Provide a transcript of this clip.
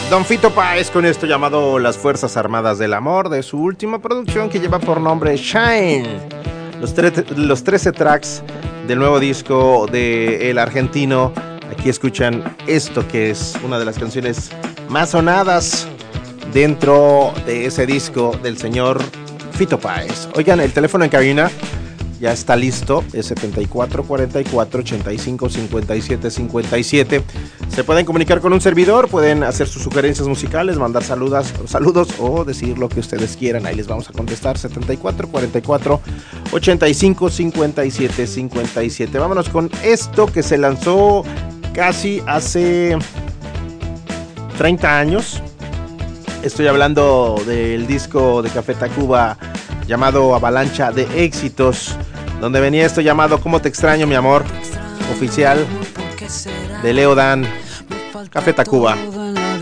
Don Fito Páez con esto llamado Las Fuerzas Armadas del Amor, de su última producción que lleva por nombre Shine. Los 13 tracks del nuevo disco de el argentino. Aquí escuchan esto que es una de las canciones más sonadas dentro de ese disco del señor Fito Páez. Oigan, el teléfono en cabina ya está listo, es 74 44 85 57 57. Se pueden comunicar con un servidor, pueden hacer sus sugerencias musicales, mandar saludos o decir lo que ustedes quieran. Ahí les vamos a contestar. 74 44 85 57 57. Vámonos con esto que se lanzó casi hace 30 años. Estoy hablando del disco de Café Tacuba llamado Avalancha de Éxitos, donde venía esto llamado ¿Cómo te extraño, mi amor? Oficial de Leo Dan, Café Tacuba.